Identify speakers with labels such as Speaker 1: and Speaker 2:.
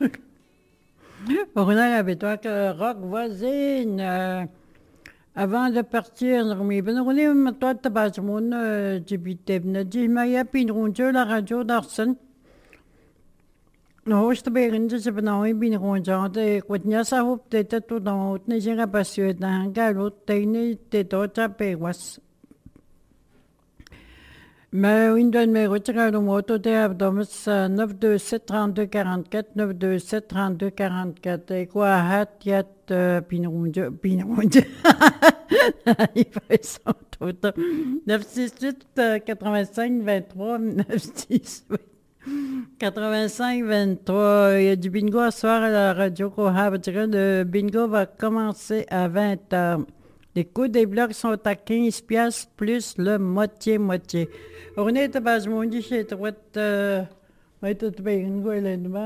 Speaker 1: On avait toi que rock voisine. Avant de partir, on est toi de base mon j'habitais dit Maya Pinronjo la radio d'Arsen. Non, je te begin de se benauwen Pinronjo de Quatnia sa hoop de tout dans ne j'irai pas sur d'un galop de te tota pewas. Mais une de mes retirés au moto de Abdomus 927 32 44 927 32 44 et quoi hat yat Pinronjo il fait son tout 968 85 23 968 85 23 il y a du bingo ce soir à la radio le bingo va commencer à 20h. Les coûts des blocs sont à 15 piastres plus le moitié-moitié. On est à base, mon dit, chez toi, ouais, tout bien,